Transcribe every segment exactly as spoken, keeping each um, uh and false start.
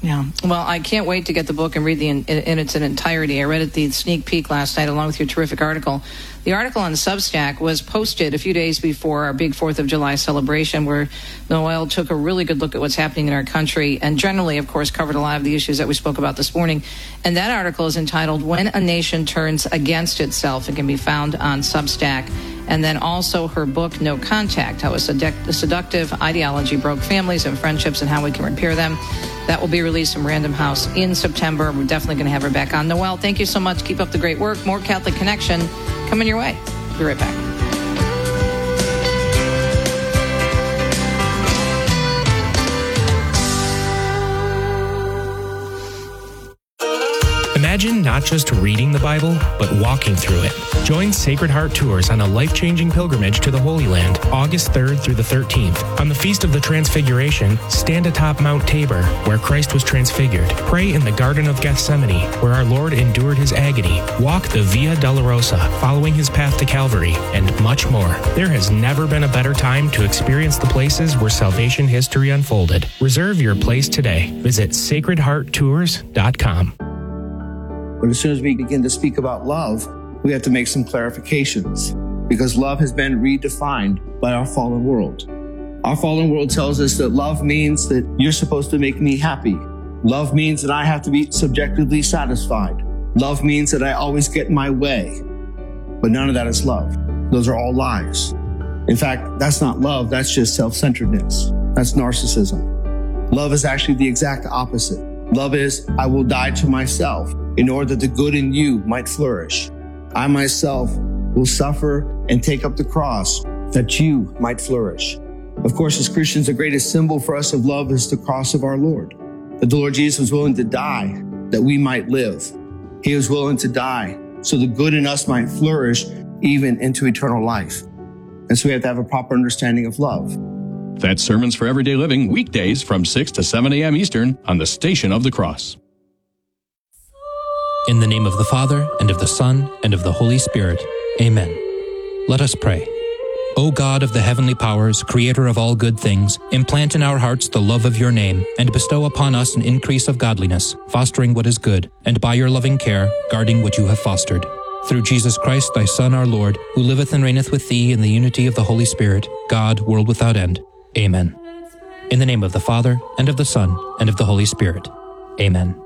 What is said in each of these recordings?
Yeah. Well, I can't wait to get the book and read the in, in its entirety. I read it the sneak peek last night along with your terrific article. The article on Substack was posted a few days before our big fourth of July celebration, where Noel took a really good look at what's happening in our country and generally, of course, covered a lot of the issues that we spoke about this morning. And that article is entitled When a Nation Turns Against Itself. It can be found on Substack. And then also her book, No Contact, How a Seduct- Seductive Ideology Broke Families and Friendships and How We Can Repair Them. That will be released from Random House in September. We're definitely going to have her back on. Noel, thank you so much. Keep up the great work. More Catholic Connection coming your way. Be right back. Imagine not just reading the Bible, but walking through it. Join Sacred Heart Tours on a life-changing pilgrimage to the Holy Land, August third through the thirteenth. On the Feast of the Transfiguration, stand atop Mount Tabor, where Christ was transfigured. Pray in the Garden of Gethsemane, where our Lord endured his agony. Walk the Via Dolorosa, following his path to Calvary, and much more. There has never been a better time to experience the places where salvation history unfolded. Reserve your place today. Visit sacred heart tours dot com. But as soon as we begin to speak about love, we have to make some clarifications, because love has been redefined by our fallen world. Our fallen world tells us that love means that you're supposed to make me happy. Love means that I have to be subjectively satisfied. Love means that I always get my way. But none of that is love. Those are all lies. In fact, that's not love. That's just self-centeredness. That's narcissism. Love is actually the exact opposite. Love is, I will die to myself in order that the good in you might flourish. I myself will suffer and take up the cross that you might flourish. Of course, as Christians, the greatest symbol for us of love is the cross of our Lord. That the Lord Jesus was willing to die that we might live. He was willing to die so the good in us might flourish even into eternal life. And so we have to have a proper understanding of love. That's Sermons for Everyday Living, weekdays from six to seven a.m. Eastern on the Station of the Cross. In the name of the Father, and of the Son, and of the Holy Spirit. Amen. Let us pray. O God of the heavenly powers, creator of all good things, implant in our hearts the love of your name, and bestow upon us an increase of godliness, fostering what is good, and by your loving care, guarding what you have fostered. Through Jesus Christ, thy Son, our Lord, who liveth and reigneth with thee in the unity of the Holy Spirit, God, world without end. Amen. In the name of the Father, and of the Son, and of the Holy Spirit. Amen.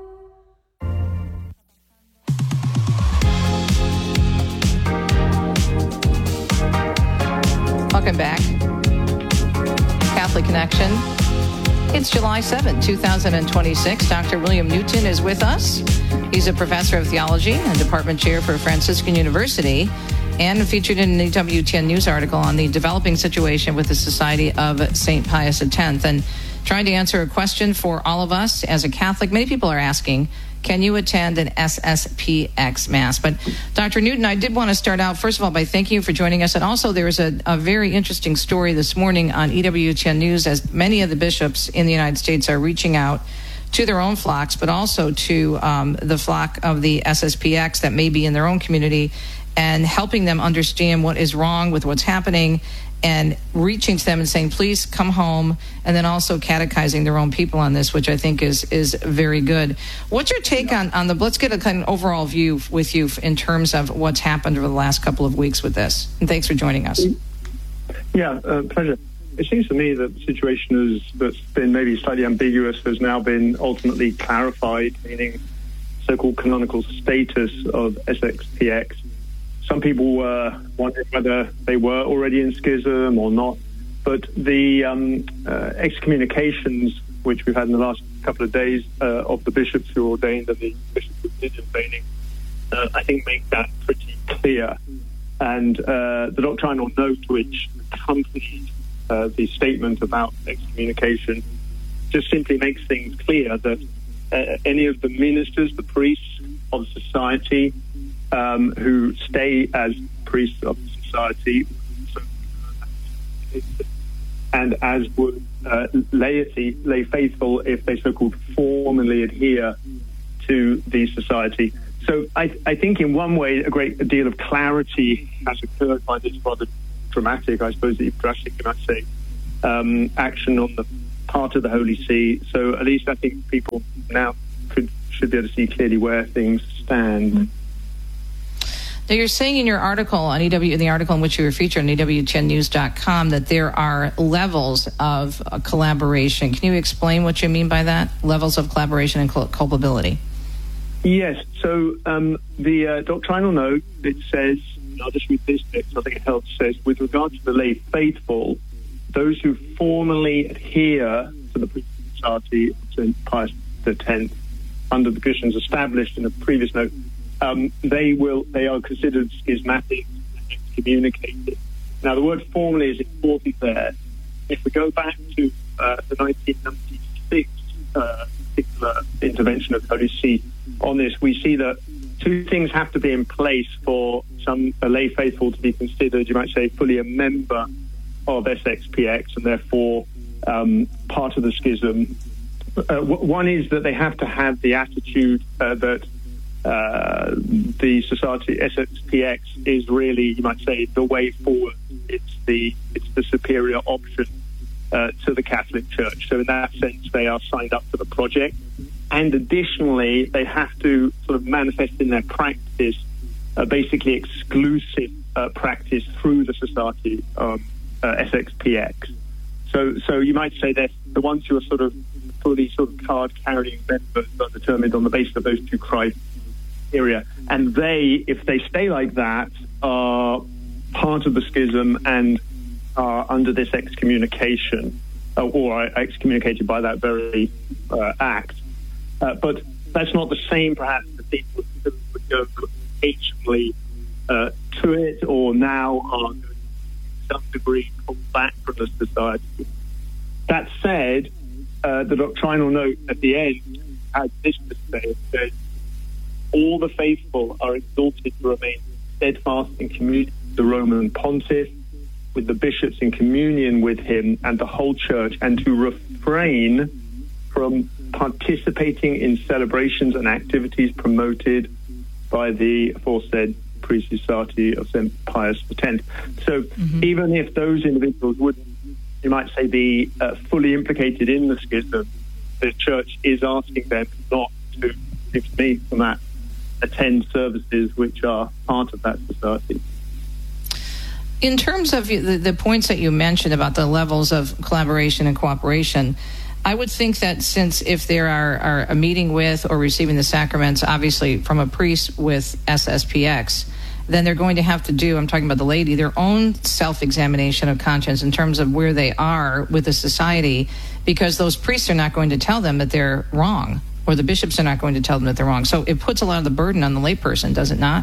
Welcome back. Catholic Connection. It's July seventh, twenty twenty-six. Doctor William Newton is with us. He's a professor of theology and department chair for Franciscan University, and featured in the W T N News article on the developing situation with the Society of Saint Pius X. And trying to answer a question for all of us as a Catholic. Many people are asking, can you attend an S S P X Mass? But Doctor Newton, I did want to start out, first of all, by thanking you for joining us. And also there was a, a very interesting story this morning on E W T N News, as many of the bishops in the United States are reaching out to their own flocks, but also to um, the flock of the S S P X that may be in their own community, and helping them understand what is wrong with what's happening, and reaching to them and saying, please come home, and then also catechizing their own people on this, which I think is is very good. What's your take on, on the, let's get a kind of overall view with you in terms of what's happened over the last couple of weeks with this. And thanks for joining us. Yeah, uh, pleasure. It seems to me that the situation is, that's been maybe slightly ambiguous has now been ultimately clarified, meaning so-called canonical status of S X P X. Some people were wondering whether they were already in schism or not. But the um, uh, excommunications, which we've had in the last couple of days, uh, of the bishops who are ordained and the bishops who did ordaining, uh, I think make that pretty clear. And uh, the doctrinal note which accompanied uh, the statement about excommunication just simply makes things clear that uh, any of the ministers, the priests of society, Um, who stay as priests of society, and as would uh, laity, lay faithful, if they so-called formally adhere to the society. So I, I think in one way a great deal of clarity has occurred by this rather dramatic, I suppose, drastic, you might say, um, action on the part of the Holy See. So at least I think people now could should be able to see clearly where things stand. Now, you're saying in your article on E W, in the article in which you were featured on E W ten news dot com, that there are levels of uh, collaboration. Can you explain what you mean by that? Levels of collaboration and cul- culpability. Yes. So um, the uh, doctrinal note, it says, I'll just read this bit, I think it helps, says, with regard to the lay faithful, those who formally adhere to the priesthood society of Saint Pius the Tenth under the conditions established in the previous note, um, they will they are considered schismatic and excommunicated. Now, the word formally is important there. If we go back to uh, the nineteen ninety-six uh, particular intervention of the Holy See on this, we see that two things have to be in place for some a lay faithful to be considered, you might say, fully a member of S X P X and therefore um, part of the schism. Uh, w- one is that they have to have the attitude uh, that uh, the society S X P X is really, you might say, the way forward. It's the it's the superior option uh, to the Catholic Church. So in that sense, they are signed up to the project. And additionally, they have to sort of manifest in their practice uh, basically exclusive uh, practice through the society of uh, S X P X. So, so you might say that the ones who are sort of fully sort of card-carrying members are determined on the basis of those two criteria. And they, if they stay like that, are part of the schism and are under this excommunication, uh, or are excommunicated by that very uh, act. Uh, but that's not the same, perhaps, as people who would go occasionally uh, to it, or now are to some degree pulled back from the society. That said, uh, the doctrinal note at the end has this to say: it says, all the faithful are exhorted to remain steadfast in communion with the Roman Pontiff, with the bishops in communion with him and the whole church, and to refrain from participating in celebrations and activities promoted by the aforesaid priesthood society of Saint Pius the Tenth. So mm-hmm. even if those individuals would, you might say, be uh, fully implicated in the schism, the church is asking them not to, seems to me, from that, attend services which are part of that society. In terms of the, the points that you mentioned about the levels of collaboration and cooperation, I would think that since if there are, are a meeting with or receiving the sacraments, obviously from a priest with S S P X, then they're going to have to do, I'm talking about the laity, their own self-examination of conscience in terms of where they are with the society, because those priests are not going to tell them that they're wrong, or the bishops are not going to tell them that they're wrong. So it puts a lot of the burden on the layperson, does it not?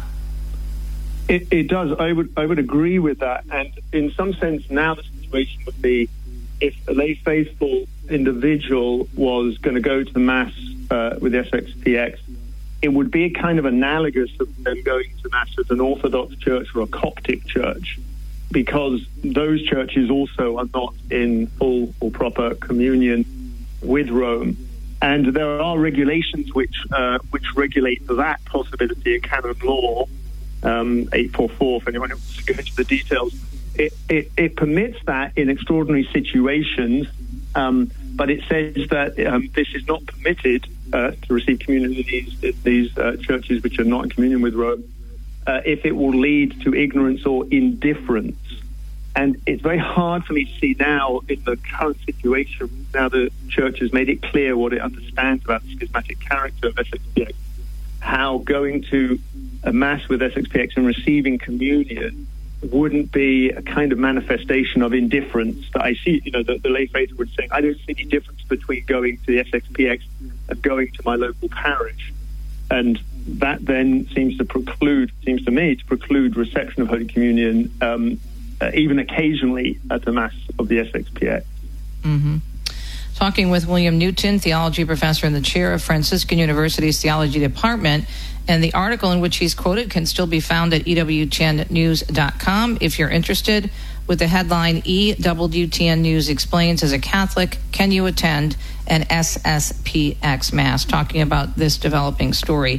It, it does. I would I would agree with that. And in some sense, now the situation would be if a lay faithful individual was going to go to the Mass uh, with S X P X, it would be a kind of analogous of them going to Mass as an Orthodox church or a Coptic church, because those churches also are not in full or proper communion with Rome. And there are regulations which uh, which regulate that possibility in canon law, um, eight forty-four, if anyone wants to go into the details. It, it, it permits that in extraordinary situations, um, but it says that um, this is not permitted uh, to receive communion in these, in these uh, churches which are not in communion with Rome, uh, if it will lead to ignorance or indifference. And it's very hard for me to see now in the current situation, now the church has made it clear what it understands about the schismatic character of S X P X, how going to a Mass with S X P X and receiving communion wouldn't be a kind of manifestation of indifference that I see, you know, the, the lay faithful would say, I don't see any difference between going to the S X P X and going to my local parish. And that then seems to preclude, seems to me, to preclude reception of Holy Communion, um, uh, even occasionally at the Mass of the S X P X. Mm-hmm. Talking with William Newton, theology professor and the chair of Franciscan University's Theology Department. And the article in which he's quoted can still be found at E W ten news dot com if you're interested, with the headline, E W T N News Explains, as a Catholic, can you attend an S S P X Mass? Talking about this developing story.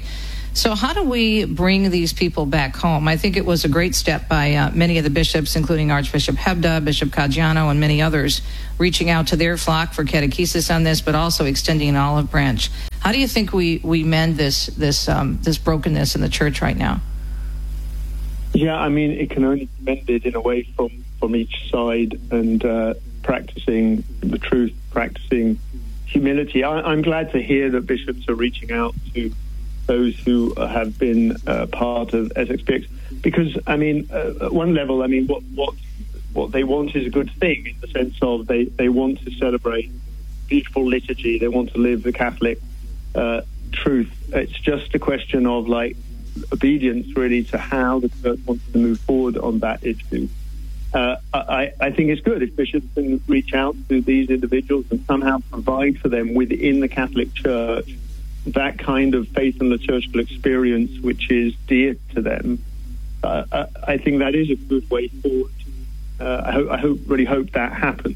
So how do we bring these people back home? I think it was a great step by uh, many of the bishops, including Archbishop Hebda, Bishop Caggiano, and many others, reaching out to their flock for catechesis on this, but also extending an olive branch. How do you think we, we mend this this um, this brokenness in the church right now? Yeah, I mean, it can only be mended in a way from, from each side, and uh, practicing the truth, practicing humility. I, I'm glad to hear that bishops are reaching out to those who have been uh, part of S X P X, because I mean, uh, at one level, I mean, what what what they want is a good thing, in the sense of they, they want to celebrate beautiful liturgy, they want to live the Catholic uh, truth. It's just a question of like obedience, really, to how the church wants to move forward on that issue. Uh, I, I think it's good if bishops can reach out to these individuals and somehow provide for them within the Catholic Church that kind of faith and liturgical experience which is dear to them. Uh, I, I think that is a good way forward. Uh, I, hope, I hope, really hope that happens.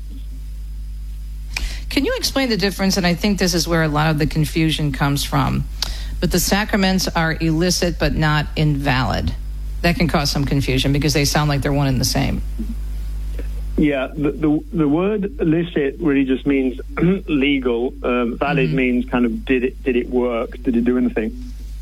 Can you explain the difference? And I think this is where a lot of the confusion comes from. But the sacraments are illicit but not invalid. That can cause some confusion because they sound like they're one and the same. Yeah, the the, the word illicit really just means legal. Um, valid mm-hmm. means kind of did it did it work? Did it do anything?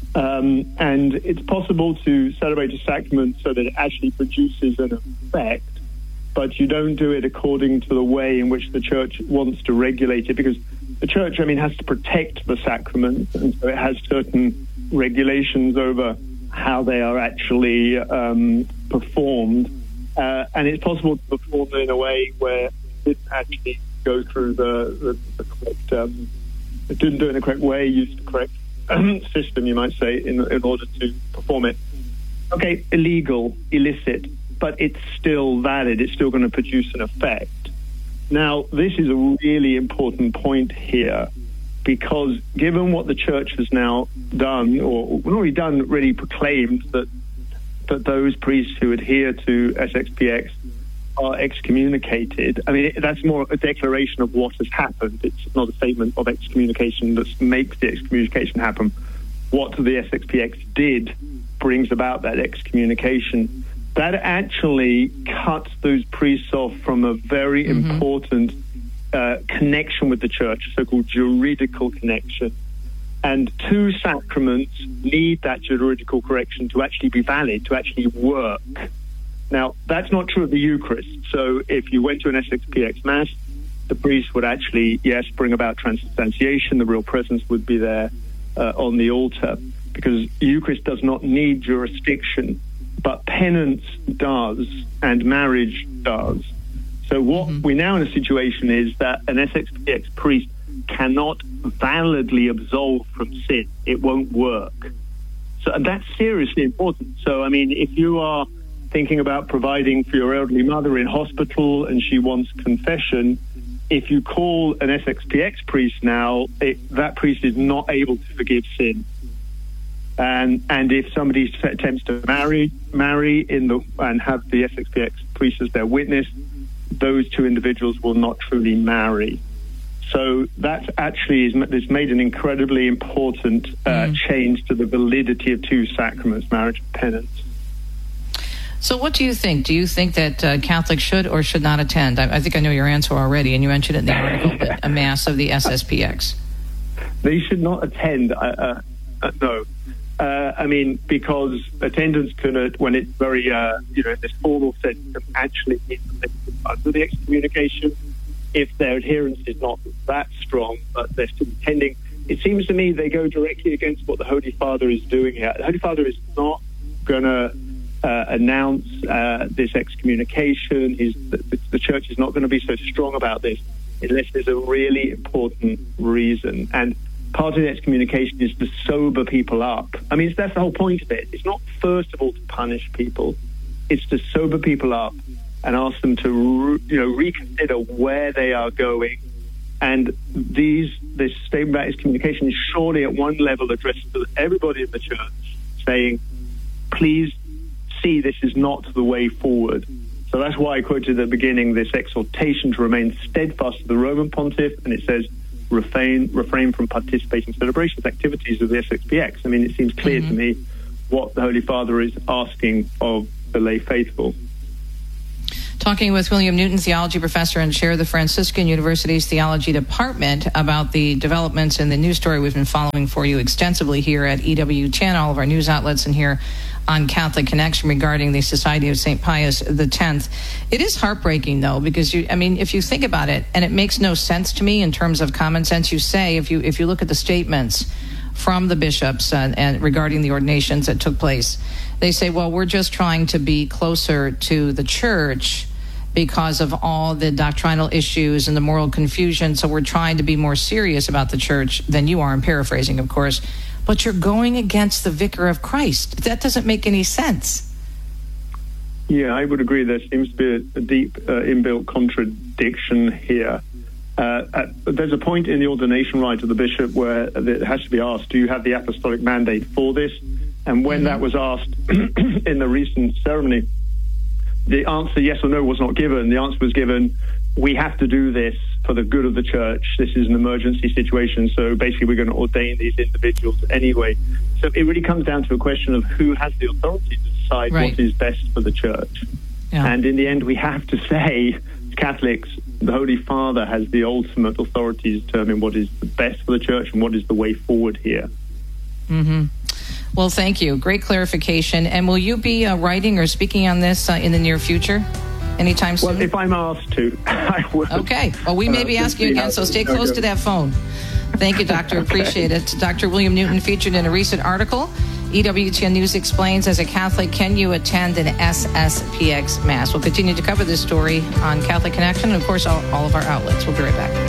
Um, and it's possible to celebrate a sacrament so that it actually produces an effect, but you don't do it according to the way in which the church wants to regulate it, because the church, I mean, has to protect the sacraments, and so it has certain regulations over how they are actually um, performed. Uh, and it's possible to perform in a way where it didn't actually go through the, the, the correct, um, it didn't do it in the correct way, used the correct um, system, you might say, in, in order to perform it. Okay, illegal, illicit, but it's still valid. It's still going to produce an effect. Now, this is a really important point here, because given what the church has now done, or not really done, really proclaimed that that those priests who adhere to S X P X are excommunicated. I mean, that's more a declaration of what has happened. It's not a statement of excommunication that makes the excommunication happen. What the S X P X did brings about that excommunication. That actually cuts those priests off from a very mm-hmm. important uh, connection with the church, a so-called juridical connection. And two sacraments need that juridical correction to actually be valid, to actually work. Now, that's not true of the Eucharist. So if you went to an S X P X Mass, the priest would actually, yes, bring about transubstantiation. The real presence would be there uh, on the altar, because Eucharist does not need jurisdiction, but penance does, and marriage does. So what mm-hmm. we're now in a situation is that an S X P X priest cannot validly absolve from sin. It won't work. So, and that's seriously important. So, I mean, if you are thinking about providing for your elderly mother in hospital and she wants confession, if you call an S X P X priest now, it, that priest is not able to forgive sin. And and if somebody attempts to marry marry in the and have the S X P X priest as their witness, those two individuals will not truly marry. So that actually is it's made an incredibly important uh, mm. change to the validity of two sacraments, marriage and penance. So what do you think? Do you think that uh, Catholics should or should not attend? I, I think I know your answer already, and you mentioned it in the article, but a Mass of the S S P X. They should not attend, uh, uh, no. Uh, I mean, because attendance can, uh, when it's very, uh, you know, in this formal sense, can actually be under the excommunication if their adherence is not that strong, but they're still attending. It seems to me they go directly against what the Holy Father is doing here. The Holy Father is not going to uh, announce uh, this excommunication. He's, the, the Church is not going to be so strong about this unless there's a really important reason. And part of the excommunication is to sober people up. I mean, that's the whole point of it. It's not, first of all, to punish people. It's to sober people up and ask them to, you know, reconsider where they are going. And these, this statement about excommunication is surely at one level addressed to everybody in the Church, saying, please see this is not the way forward. So that's why I quoted at the beginning this exhortation to remain steadfast to the Roman Pontiff, and it says, refrain refrain from participating in celebrations, activities of the S X P X. I mean, it seems clear mm-hmm. to me what the Holy Father is asking of the lay faithful. Talking with William Newton, theology professor and chair of the Franciscan University's Theology Department, about the developments in the news story we've been following for you extensively here at E W ten, all of our news outlets, and here on Catholic Connection regarding the Society of Saint Pius the tenth. It is heartbreaking, though, because, you, I mean, if you think about it, and it makes no sense to me in terms of common sense, you say, if you if you look at the statements from the bishops uh, and regarding the ordinations that took place, they say, well, we're just trying to be closer to the church because of all the doctrinal issues and the moral confusion, so we're trying to be more serious about the church than you are. I'm paraphrasing, of course. But you're going against the Vicar of Christ. That doesn't make any sense. Yeah, I would agree. There seems to be a, a deep uh, inbuilt contradiction here. Uh, at, there's a point in the ordination rite of the bishop where it has to be asked, do you have the apostolic mandate for this? And when mm-hmm. that was asked in the recent ceremony, the answer yes or no was not given. The answer was given, we have to do this for the good of the church. This is an emergency situation, so basically we're going to ordain these individuals anyway. So it really comes down to a question of who has the authority to decide right. what is best for the church. Yeah. And in the end, we have to say, Catholics, the Holy Father has the ultimate authority to determine what is the best for the church and what is the way forward here. Mm-hmm. Well, thank you. Great clarification. And will you be uh, writing or speaking on this uh, in the near future? Anytime soon? Well, if I'm asked to, I will. Okay. Well, we may uh, be asking you again, so stay close okay. to that phone. Thank you, Doctor. okay. Appreciate it. Doctor William Newton, featured in a recent article. E W T N News explains, as a Catholic, can you attend an S S P X Mass? We'll continue to cover this story on Catholic Connection and, of course, all, all of our outlets. We'll be right back.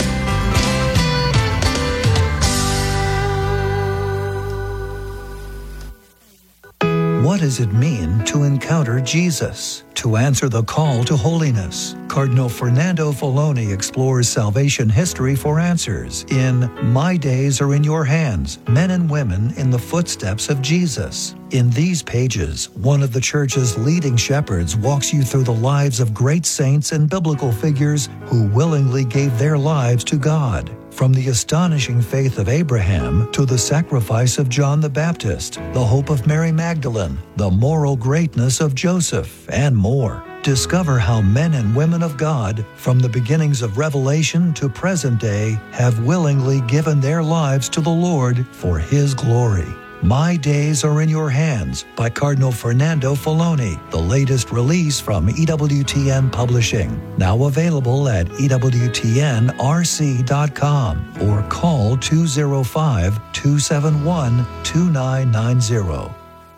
What does it mean to encounter Jesus? To answer the call to holiness, Cardinal Fernando Filoni explores salvation history for answers in My Days Are in Your Hands, Men and Women in the Footsteps of Jesus. In these pages, one of the Church's leading shepherds walks you through the lives of great saints and biblical figures who willingly gave their lives to God. From the astonishing faith of Abraham to the sacrifice of John the Baptist, the hope of Mary Magdalene, the moral greatness of Joseph, and more. Discover how men and women of God, from the beginnings of Revelation to present day, have willingly given their lives to the Lord for His glory. My Days Are in Your Hands by Cardinal Fernando Filoni, the latest release from E W T N Publishing. Now available at E W T N R C dot com or call two oh five, two seven one, two nine nine zero.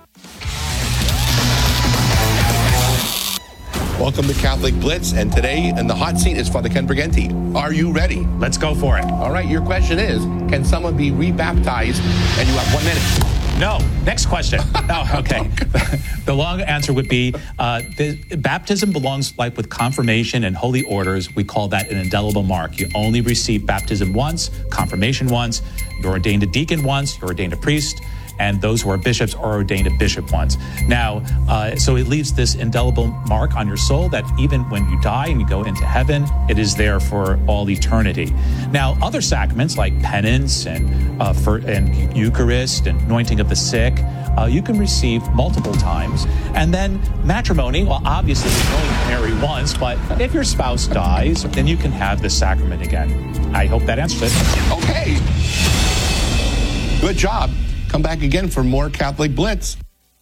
Welcome to Catholic Blitz, and today in the hot seat is Father Ken Briganti. Are you ready? Let's go for it. All right, your question is, can someone be rebaptized? And you have one minute. No. Next question. Oh, okay. The long answer would be, uh, the, baptism belongs like with confirmation and holy orders. We call that an indelible mark. You only receive baptism once, confirmation once, you're ordained a deacon once, you're ordained a priest, and those who are bishops are ordained a bishop once. Now, uh, so it leaves this indelible mark on your soul that even when you die and you go into heaven, it is there for all eternity. Now, other sacraments like penance and uh, for, and Eucharist and anointing of the sick, uh, you can receive multiple times. And then matrimony, well, obviously you can only marry once, but if your spouse dies, then you can have the sacrament again. I hope that answers it. Okay. Good job. Come back again for more Catholic Blitz.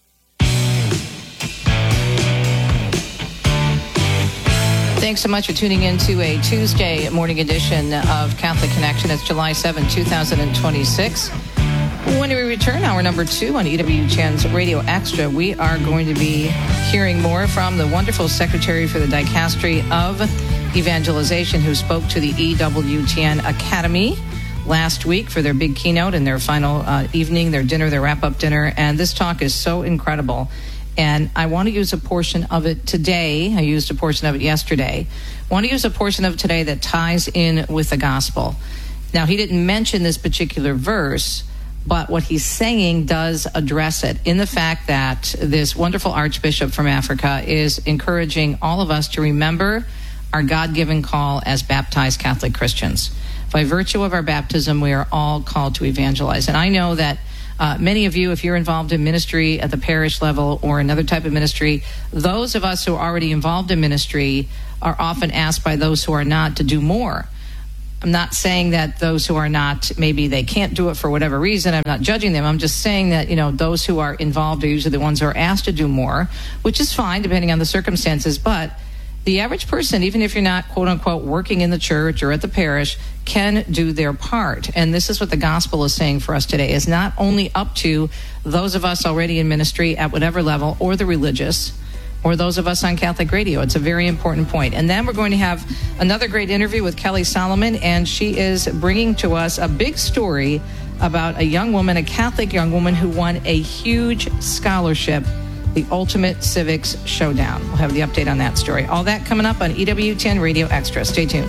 Thanks so much for tuning in to a Tuesday morning edition of Catholic Connection. It's July seventh, twenty twenty-six. When we return, hour number two on E W T N's Radio Extra, we are going to be hearing more from the wonderful Secretary for the Dicastery of Evangelization, who spoke to the E W T N Academy last week for their big keynote and their final uh, evening, their dinner, their wrap-up dinner. And this talk is so incredible. And I want to use a portion of it today. I used a portion of it yesterday. I want to use a portion of it today that ties in with the gospel. Now, he didn't mention this particular verse, but what he's saying does address it in the fact that this wonderful Archbishop from Africa is encouraging all of us to remember our God-given call as baptized Catholic Christians. By virtue of our baptism, we are all called to evangelize. And I know that uh, many of you, if you're involved in ministry at the parish level or another type of ministry, those of us who are already involved in ministry are often asked by those who are not to do more. I'm not saying that those who are not, maybe they can't do it for whatever reason. I'm not judging them. I'm just saying that, you know, those who are involved are usually the ones who are asked to do more, which is fine depending on the circumstances. But the average person, even if you're not, quote unquote, working in the church or at the parish, can do their part. And this is what the gospel is saying for us today, is not only up to those of us already in ministry at whatever level, or the religious, or those of us on Catholic radio. It's a very important point. And then we're going to have another great interview with Kelly Solomon, and she is bringing to us a big story about a young woman, a Catholic young woman who won a huge scholarship, the Ultimate Civics Showdown. We'll have the update on that story. All that coming up on E W ten Radio Extra. Stay tuned.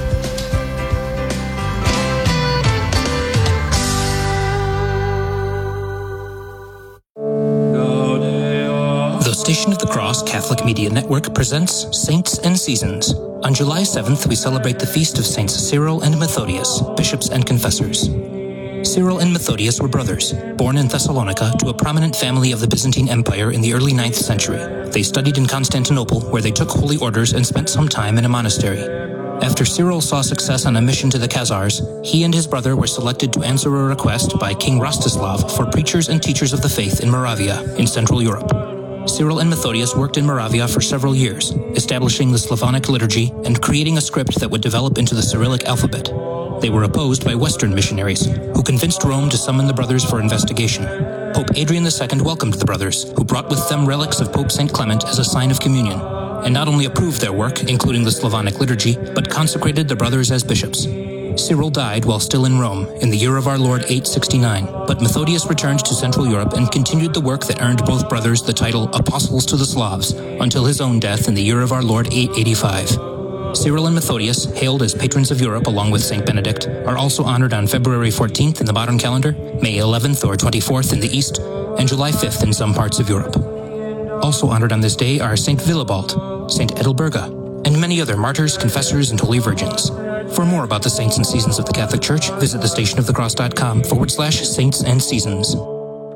The Station of the Cross Catholic Media Network presents Saints and Seasons. On July seventh, we celebrate the feast of Saints Cyril and Methodius, bishops and confessors. Cyril and Methodius were brothers, born in Thessalonica to a prominent family of the Byzantine Empire in the early ninth century. They studied in Constantinople, where they took holy orders and spent some time in a monastery. After Cyril saw success on a mission to the Khazars, he and his brother were selected to answer a request by King Rostislav for preachers and teachers of the faith in Moravia, in Central Europe. Cyril and Methodius worked in Moravia for several years, establishing the Slavonic liturgy and creating a script that would develop into the Cyrillic alphabet. They were opposed by Western missionaries, who convinced Rome to summon the brothers for investigation. Pope Adrian the Second welcomed the brothers, who brought with them relics of Pope Saint Clement as a sign of communion, and not only approved their work, including the Slavonic liturgy, but consecrated the brothers as bishops. Cyril died while still in Rome in the year of our Lord eight sixty-nine, but Methodius returned to Central Europe and continued the work that earned both brothers the title Apostles to the Slavs until his own death in the year of our Lord eight eighty-five. Cyril and Methodius, hailed as patrons of Europe along with Saint Benedict, are also honored on February fourteenth in the modern calendar, May eleventh or twenty-fourth in the East, and July fifth in some parts of Europe. Also honored on this day are Saint Willibald, Saint Edelberga, and many other martyrs, confessors, and holy virgins. For more about the saints and seasons of the Catholic Church, visit thestationofthecross.com forward slash saints and seasons.